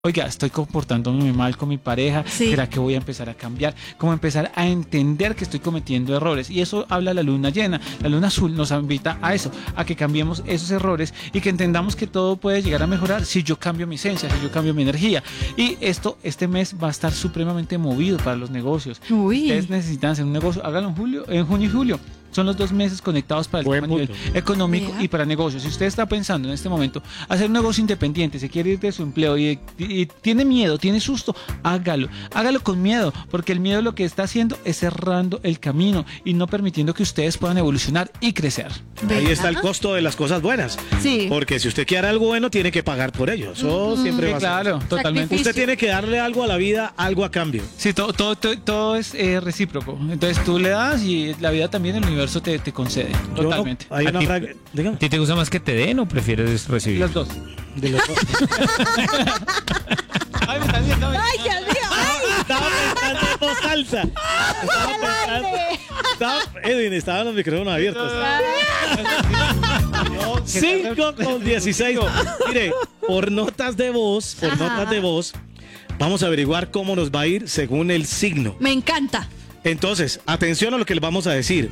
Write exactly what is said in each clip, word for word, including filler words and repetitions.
Oiga, estoy comportándome mal con mi pareja, Sí. ¿será que voy a empezar a cambiar? Como empezar a entender que estoy cometiendo errores. Y eso habla la luna llena. La luna azul nos invita a eso, a que cambiemos esos errores y que entendamos que todo puede llegar a mejorar si yo cambio mi esencia, si yo cambio mi energía. Y esto, este mes va a estar supremamente movido para los negocios. Uy. Ustedes necesitan hacer un negocio, háganlo en julio, en junio y julio. Son los dos meses conectados para el Buen tema a nivel punto. económico Vea. y para negocios. Si usted está pensando en este momento hacer un negocio independiente, se quiere ir de su empleo y, y tiene miedo, tiene susto, hágalo. Hágalo con miedo, porque el miedo lo que está haciendo es cerrando el camino y no permitiendo que ustedes puedan evolucionar y crecer. Ahí ¿Verdad? está el costo de las cosas buenas. Sí. Porque si usted quiere algo bueno, tiene que pagar por ello. Eso siempre Sí, va a ser. claro, totalmente. Usted tiene que darle algo a la vida, algo a cambio. Sí, todo, todo, todo, todo es eh, recíproco. Entonces tú le das y la vida también, el universo te, te concede. Yo no- Totalmente. hay ¿A una ti- frase. Dígame. ¿A ti te gusta más que te den o prefieres recibir? Los dos. De los dos. Ay, me están viendo. ¡Ay, Dios mío! ¡Ay! Estaba pensando en voz alta. Estaba pensando. Estaba, Edwin, estaban los micrófonos abiertos. cinco con dieciséis. Mire, por notas de voz, por Ajá. notas de voz, vamos a averiguar cómo nos va a ir según el signo. Me encanta. Entonces, atención a lo que les vamos a decir.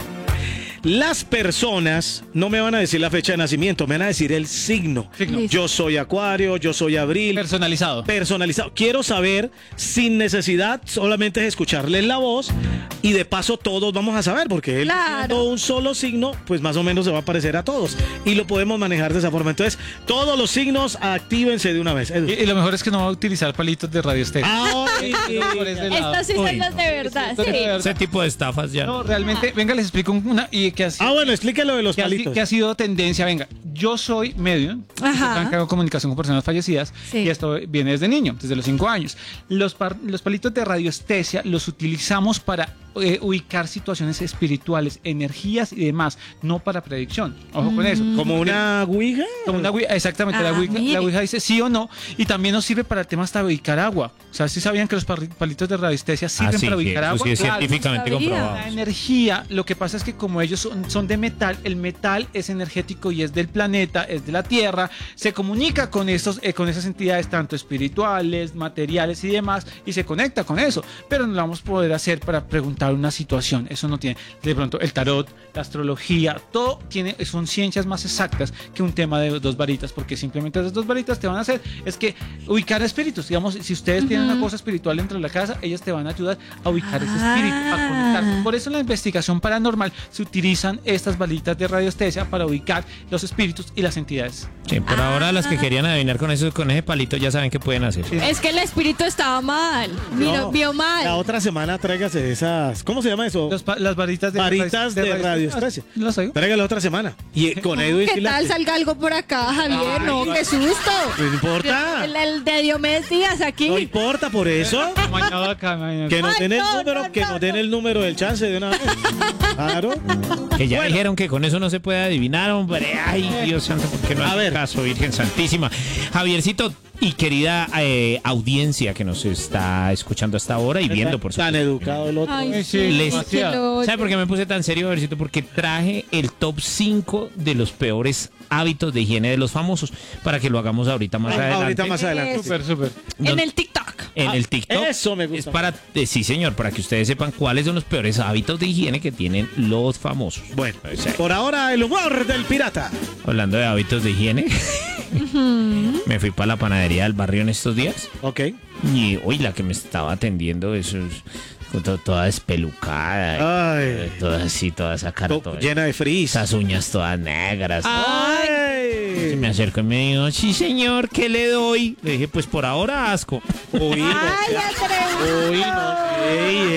Las personas no me van a decir la fecha de nacimiento, me van a decir el signo. Signo. Listo. Yo soy Acuario, yo soy Abril. Personalizado. Personalizado. Quiero saber, sin necesidad, solamente es escucharles la voz y de paso todos vamos a saber, porque él Claro. siendo un solo signo, pues más o menos se va a parecer a todos y lo podemos manejar de esa forma. Entonces, todos los signos actívense de una vez. Edu. Y, y lo mejor es que no va a utilizar palitos de radio estéreo. Ay, Por ese lado. Estos sí son Uy, los de verdad, Esto que de sí. verdad. Ese tipo de estafas ya. No, realmente, venga, les explico una y que así. Ah, bueno, explíquelo de los que, ha, palitos. que ha sido tendencia, venga, yo soy medium, Ajá. que hago comunicación con personas fallecidas Sí. y esto viene desde niño, desde los cinco años. Los, par- los palitos de radiestesia los utilizamos para eh, ubicar situaciones espirituales, energías y demás, no para predicción. Ojo con eso. Como una ouija. Como una ouija, exactamente, la Ah, ouija, mire. la ouija dice sí o no, y también nos sirve para el tema hasta ubicar agua. O sea, ¿sí sabían que los par- palitos de radiestesia sirven Ah, sí, para que ubicar eso agua? sí es Claro. científicamente sabía. comprobado. La energía, lo que pasa es que como ellos son, son de metal, el metal es energético y es del planeta, es de la Tierra, se comunica con, estos, eh, con esas entidades tanto espirituales, materiales y demás, y se conecta con eso, pero no lo vamos a poder hacer para preguntar una situación, eso no tiene, de pronto el tarot, la astrología, todo tiene, son ciencias más exactas que un tema de dos varitas, porque simplemente esas dos varitas te van a hacer, es que ubicar espíritus, digamos, si ustedes tienen una cosa espiritual dentro de la casa, ellas te van a ayudar a ubicar ese espíritu, a conectar. Por eso en la investigación paranormal se utilizan estas balitas de radiestesia para ubicar los espíritus y las entidades. Sí, por ahora las que querían adivinar con eso, con ese palito ya saben qué pueden hacer. Es que el espíritu estaba mal. Mira, No, vio mal. La otra semana tráigase esas. ¿Cómo se llama eso? Los pa- las varitas de Varitas de radiestesia. Ah, Las oigo. Tráigala otra semana. Y con Edwin ¿Qué sí la- tal salga algo por acá, Javier? No, qué susto. No importa. El, el de Diomedes Díaz aquí. No importa por eso. Mañana acá, mañana. Que nos Ay, den el no, número, no, que no, nos den no. el número del chance de una vez. Claro. Que ya Bueno. dijeron que con eso no se puede adivinar, hombre. Ay, Dios santo, ¿por qué no A hace ver. caso, Virgen Santísima? Javiercito y querida eh, audiencia que nos está escuchando hasta ahora y viendo, por Tan supuesto. educado el otro. Ay, Sí, Les- demasiado. ¿Sabe por qué me puse tan serio, Javiercito? Porque traje el top cinco de los peores hábitos de higiene de los famosos para que lo hagamos ahorita más Ah, adelante. ahorita más adelante. Eso. Súper, súper. En el TikTok. En Ah, el TikTok. eso me gusta. Es para, eh, sí, señor, para que ustedes sepan cuáles son los peores hábitos de higiene que tienen los famosos. Bueno, Sí. por ahora el humor del pirata. Hablando de hábitos de higiene, me fui para la panadería del barrio en estos días Ok. y hoy la que me estaba atendiendo, eso es to- toda despelucada, Ay. toda así, toda esa cara, To- toda- Llena de frizz. esas uñas todas negras. Se Ay. me acercó y me dijo, sí señor, ¿qué le doy? Le dije, pues por ahora asco. Uy, no, Ay, atrevido. uy, no. Ey,